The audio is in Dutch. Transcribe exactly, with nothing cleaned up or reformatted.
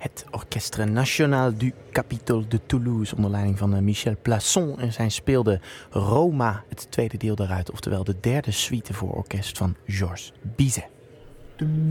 Het Orchestre National du Capitole de Toulouse onder leiding van uh, Michel Plasson. En zij speelde Roma, het tweede deel daaruit, oftewel de derde suite voor orkest van Georges Bizet.